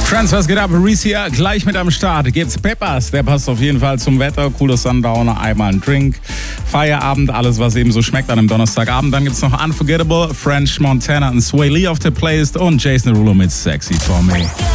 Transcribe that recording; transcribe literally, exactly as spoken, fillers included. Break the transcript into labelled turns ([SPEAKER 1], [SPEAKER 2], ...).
[SPEAKER 1] Friends, was geht ab? Reese hier, gleich mit am Start. Gibt's Peppers, der passt auf jeden Fall zum Wetter. Cooler Sundowner, einmal ein Drink. Feierabend, alles was eben so schmeckt an einem Donnerstagabend. Dann gibt's noch Unforgettable, French Montana und Sway Lee auf der Playlist und Jason Derulo mit Sexy For Me.